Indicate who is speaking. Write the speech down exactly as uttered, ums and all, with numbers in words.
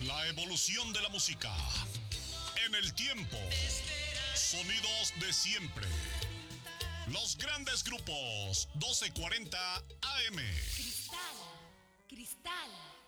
Speaker 1: La evolución de la música. En el tiempo. Sonidos de siempre. Los grandes grupos. doce cuarenta A M.
Speaker 2: Cristal, Cristal.